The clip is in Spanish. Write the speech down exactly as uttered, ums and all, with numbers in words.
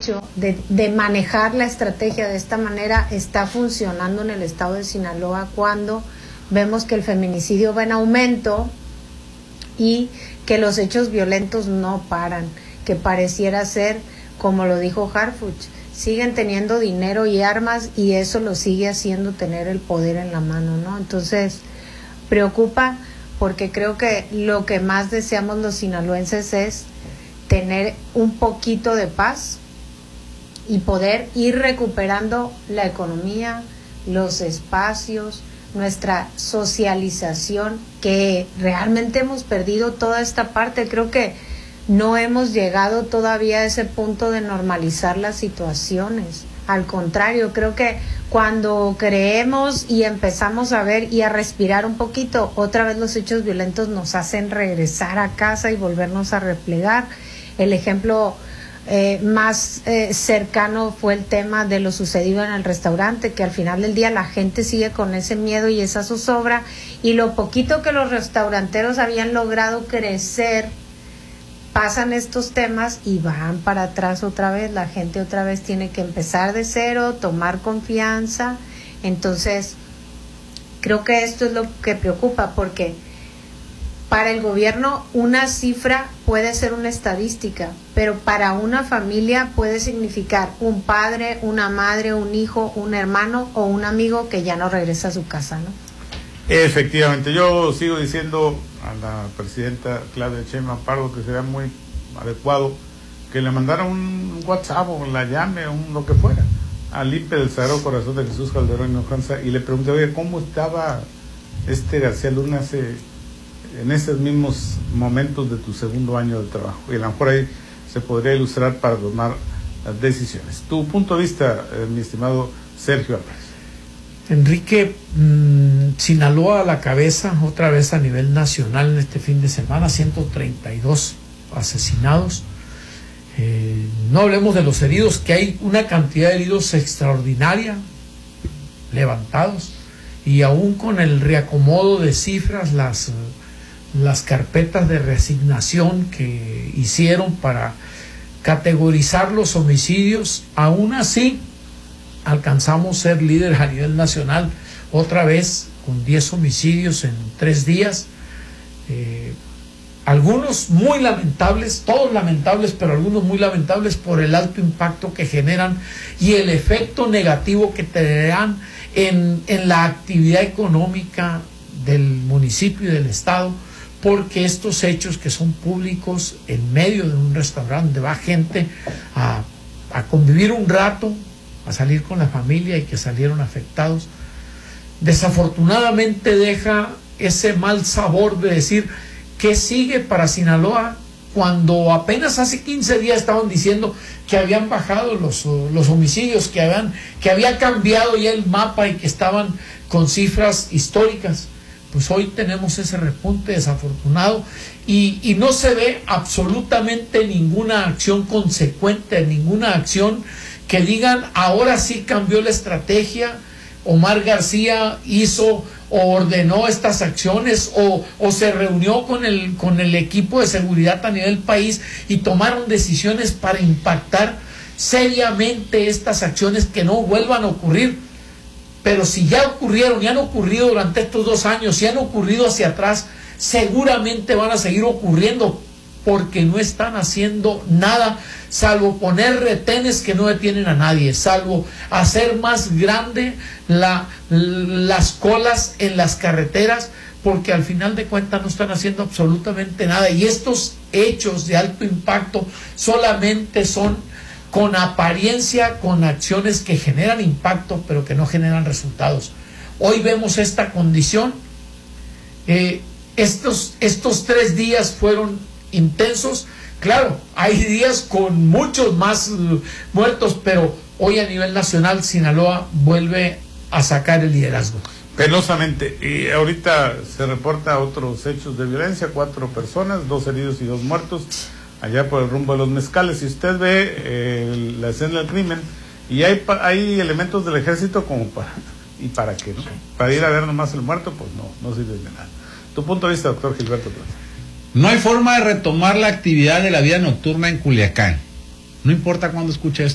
hecho de, de manejar la estrategia de esta manera está funcionando en el estado de Sinaloa cuando vemos que el feminicidio va en aumento y que los hechos violentos no paran, que pareciera ser, como lo dijo Harfuch, siguen teniendo dinero y armas y eso lo sigue haciendo tener el poder en la mano, ¿no? Entonces, preocupa porque creo que lo que más deseamos los sinaloenses es tener un poquito de paz y poder ir recuperando la economía, los espacios, nuestra socialización, que realmente hemos perdido toda esta parte. Creo que no hemos llegado todavía a ese punto de normalizar las situaciones. Al contrario, creo que cuando creemos y empezamos a ver y a respirar un poquito, otra vez los hechos violentos nos hacen regresar a casa y volvernos a replegar. El ejemplo eh, más eh, cercano fue el tema de lo sucedido en el restaurante, que al final del día la gente sigue con ese miedo y esa zozobra, y lo poquito que los restauranteros habían logrado crecer, pasan estos temas y van para atrás otra vez. La gente otra vez tiene que empezar de cero, tomar confianza. Entonces, creo que esto es lo que preocupa, porque para el gobierno una cifra puede ser una estadística, pero para una familia puede significar un padre, una madre, un hijo, un hermano o un amigo que ya no regresa a su casa, ¿no? Efectivamente, yo sigo diciendo a la presidenta Claudia Sheinbaum Pardo que sería muy adecuado que le mandara un WhatsApp o la llame o un, lo que fuera al I P E del Sagrado Corazón de Jesús Calderón Hinojosa y le pregunté, oye, ¿cómo estaba este García Luna hace, en esos mismos momentos de tu segundo año de trabajo? Y a lo mejor ahí se podría ilustrar para tomar las decisiones. Tu punto de vista, eh, mi estimado Sergio Álvarez. Enrique, mmm, Sinaloa a la cabeza, otra vez a nivel nacional en este fin de semana, ciento treinta y dos asesinados. Eh, no hablemos de los heridos, que hay una cantidad de heridos extraordinaria, levantados, y aún con el reacomodo de cifras, las, las carpetas de reasignación que hicieron para categorizar los homicidios, aún así alcanzamos ser líderes a nivel nacional otra vez con diez homicidios en tres días, eh, algunos muy lamentables, todos lamentables, pero algunos muy lamentables por el alto impacto que generan y el efecto negativo que tendrán en, en la actividad económica del municipio y del estado, porque estos hechos que son públicos en medio de un restaurante donde va gente a, a convivir un rato, a salir con la familia y que salieron afectados, desafortunadamente deja ese mal sabor de decir qué sigue para Sinaloa, cuando apenas hace quince días estaban diciendo que habían bajado los, los homicidios, que habían, que había cambiado ya el mapa y que estaban con cifras históricas. Pues hoy tenemos ese repunte desafortunado y, y no se ve absolutamente ninguna acción consecuente, ninguna acción que digan ahora sí cambió la estrategia, Omar García hizo o ordenó estas acciones o, o se reunió con el, con el equipo de seguridad a nivel país y tomaron decisiones para impactar seriamente estas acciones que no vuelvan a ocurrir. Pero si ya ocurrieron, ya han ocurrido durante estos dos años, si han ocurrido hacia atrás, seguramente van a seguir ocurriendo porque no están haciendo nada, salvo poner retenes que no detienen a nadie, salvo hacer más grande la, las colas en las carreteras, porque al final de cuentas no están haciendo absolutamente nada. Y estos hechos de alto impacto solamente son con apariencia, con acciones que generan impacto, pero que no generan resultados. Hoy vemos esta condición. Eh, estos, estos tres días fueron intensos. Claro, hay días con muchos más uh, muertos, pero hoy a nivel nacional Sinaloa vuelve a sacar el liderazgo. Penosamente. Y ahorita se reporta otros hechos de violencia, cuatro personas, dos heridos y dos muertos, allá por el rumbo de los Mezcales. Si usted ve eh, la escena del crimen, y hay, hay elementos del ejército como para, ¿y para qué? ¿No? Para ir a ver nomás el muerto, pues no, no sirve de nada. Tu punto de vista, doctor Gilberto Plata. No hay forma de retomar la actividad de la vida nocturna en Culiacán. No importa cuándo escuche esto.